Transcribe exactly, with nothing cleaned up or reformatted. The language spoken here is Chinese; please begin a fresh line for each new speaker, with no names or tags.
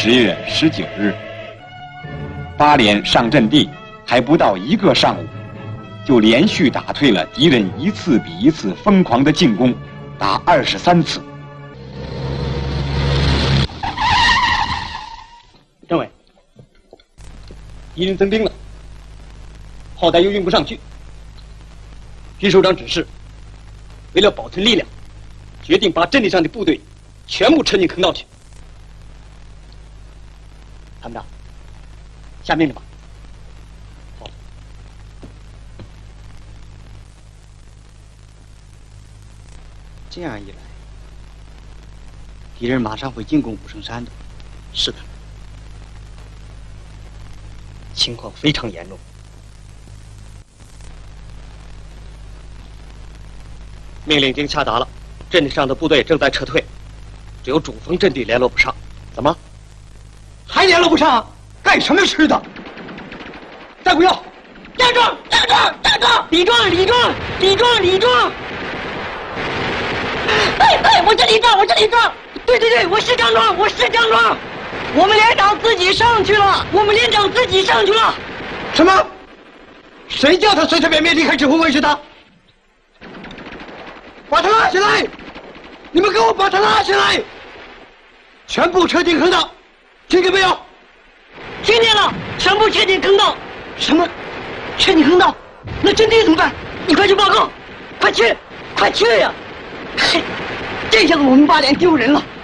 十月十九日，八连上阵地还不到一个上午，就连续打退了敌人一次比一次疯狂的进攻，达二十三次。
政委，敌人增兵了，炮弹又运不上去。徐首长指示，为了保存力量，决定把阵地上的部队全部撤进坑道去。参谋长，下命令吧。好。这样一来，敌人马上会进攻武胜山的。是的，情况非常严重。命令已经下达了，阵地上的部队正在撤退，只有主峰阵地联络不上。怎么？还联络不上？干什么吃的？再不要！站住！站住！站住！李壮！李壮！李壮！李壮！哎哎，我是李壮，我是李壮。对对对，我是张壮，我是张壮。我们连长自己上去了，我们连长自己上去了。什么？谁叫他随随便便离开指挥位置的？把他拉下来！你们给我把他拉下来！全部撤进坑道，听见没有？听见了，全部撤进坑道。什么？撤进坑道？那阵地怎么办？你快去报告，快去，快去呀！嘿，这下子我们八连丢人了。